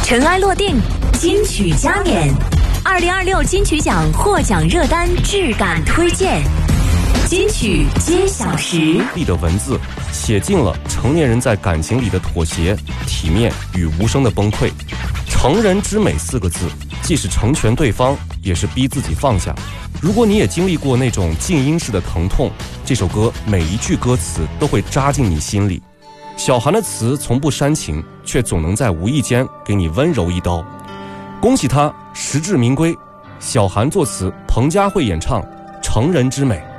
尘埃落定，金曲加冕，2026金曲奖获奖热单质感推荐，金曲揭晓时。 里的文字写尽了成年人在感情里的妥协、体面与无声的崩溃。成人之美4个字，既是成全对方，也是逼自己放下。如果你也经历过那种静音式的疼痛，这首歌每一句歌词都会扎进你心里。小韩的词从不煽情，却总能在无意间给你温柔一刀。恭喜他实至名归。小韩作词，彭佳慧演唱《成人之美》。